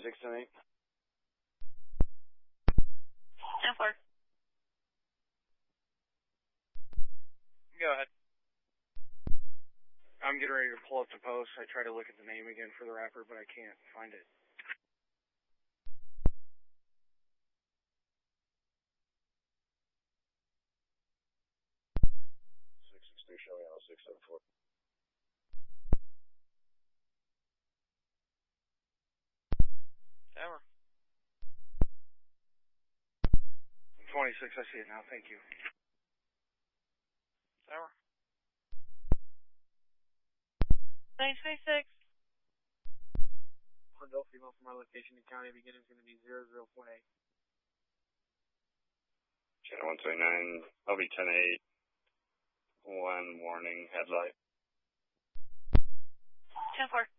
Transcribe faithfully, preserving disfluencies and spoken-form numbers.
six and eight. ten four. Go ahead. I'm getting ready to pull up the post. I try to look at the name again for the rapper, but I can't find it. six six two, showing out six seven four. Tower. twenty-six, I see it now. Thank you. Tower. nine twenty-six. Adult female from my location in county beginning is going to be zero zero point eight. Channel one twenty-nine, I'll be ten eight. One warning, headlight. ten four.